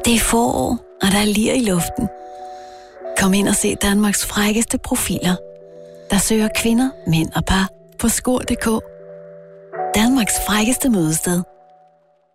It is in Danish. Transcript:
Det er forår, og der er lir i luften. Kom ind og se Danmarks frækkeste profiler, der søger kvinder, mænd og par på skor.dk. Danmarks frækkeste mødested.